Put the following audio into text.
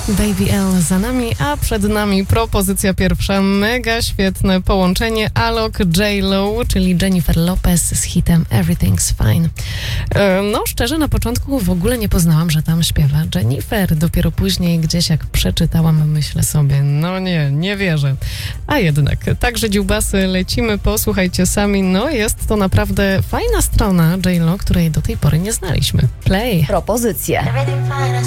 Baby L za nami, a przed nami propozycja pierwsza. Mega świetne połączenie Alok J.Lo, czyli Jennifer Lopez z hitem Everything's Fine. No szczerze, na początku w ogóle nie poznałam, że tam śpiewa Jennifer. Dopiero później gdzieś jak przeczytałam, myślę sobie, no nie wierzę. A jednak, także dziubasy, lecimy, posłuchajcie sami. No jest to naprawdę fajna strona J.Lo, której do tej pory nie znaliśmy. Play. Propozycje.